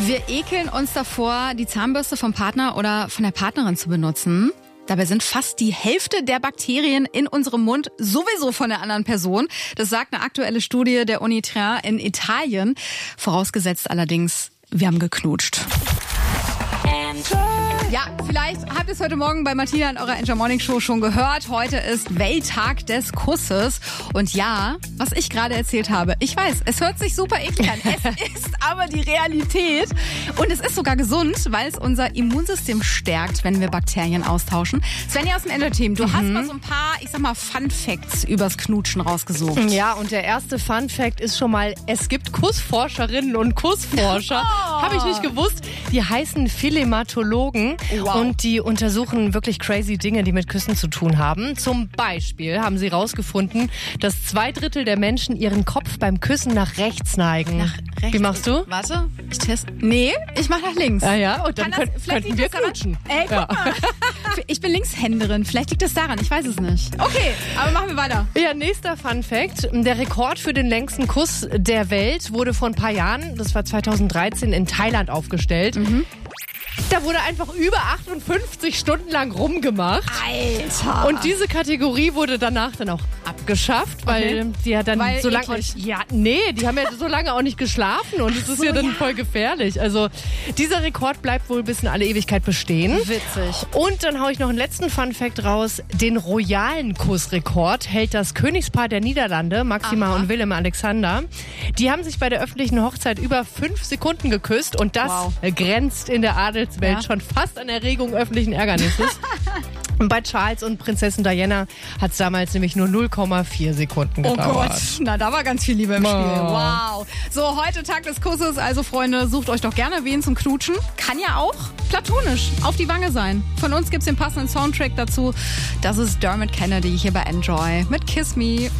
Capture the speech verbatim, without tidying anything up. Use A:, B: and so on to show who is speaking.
A: Wir ekeln uns davor, die Zahnbürste vom Partner oder von der Partnerin zu benutzen. Dabei sind fast die Hälfte der Bakterien in unserem Mund sowieso von der anderen Person. Das sagt eine aktuelle Studie der Uni Trins in Italien. Vorausgesetzt allerdings, wir haben geknutscht. Ja, vielleicht habt ihr es heute Morgen bei Martina in eurer Enjoy Morning Show schon gehört. Heute ist Welttag des Kusses. Und ja, was ich gerade erzählt habe, ich weiß, es hört sich super eklig an. Es ist aber die Realität. Und es ist sogar gesund, weil es unser Immunsystem stärkt, wenn wir Bakterien austauschen. Svenja aus dem Entertainment, du mhm. hast mal so ein paar, ich sag mal, Fun Facts übers Knutschen rausgesucht.
B: Ja, und der erste Fun Fact ist schon mal, es gibt Kussforscherinnen und Kussforscher. Oh. Habe ich nicht gewusst. Die heißen Philematologen. Wow. Und die untersuchen wirklich crazy Dinge, die mit Küssen zu tun haben. Zum Beispiel haben sie rausgefunden, dass zwei Drittel der Menschen ihren Kopf beim Küssen nach rechts neigen.
A: Nach rechts?
B: Wie machst du?
A: Warte, ich teste. Nee, ich mach nach links.
B: Ah ja, und dann
A: Kann
B: könnt,
A: das,
B: könnten wir knutschen.
A: Ey, guck ja. mal. Ich bin Linkshänderin. Vielleicht liegt das daran. Ich weiß es nicht. Okay, aber machen wir weiter.
B: Ja, nächster Fun Fact. Der Rekord für den längsten Kuss der Welt wurde vor ein paar Jahren, das war zweitausenddreizehn, in Thailand aufgestellt. Mhm. Da wurde einfach über achtundfünfzig Stunden lang rumgemacht.
A: Alter!
B: Und diese Kategorie wurde danach dann auch abgeschafft, weil okay. die ja dann
A: weil
B: so lange... Ja, nee, die haben ja so lange auch nicht geschlafen und es ist so, ja dann ja. voll gefährlich. Also dieser Rekord bleibt wohl bis in alle Ewigkeit bestehen.
A: Witzig.
B: Und dann hau ich noch einen letzten Fun-Fact raus. Den royalen Kussrekord hält das Königspaar der Niederlande, Maxima Aha. und Willem Alexander. Die haben sich bei der öffentlichen Hochzeit über fünf Sekunden geküsst und das wow. grenzt in der Adel Welt ja. schon fast an Erregung öffentlichen Ärgernisses. Und bei Charles und Prinzessin Diana hat es damals nämlich nur null Komma vier Sekunden gedauert.
A: Oh Gott, na da war ganz viel Liebe im Spiel. Wow. So, heute Tag des Kusses, also Freunde, sucht euch doch gerne wen zum Knutschen. Kann ja auch platonisch auf die Wange sein. Von uns gibt's den passenden Soundtrack dazu. Das ist Dermot Kennedy hier bei Enjoy mit Kiss Me.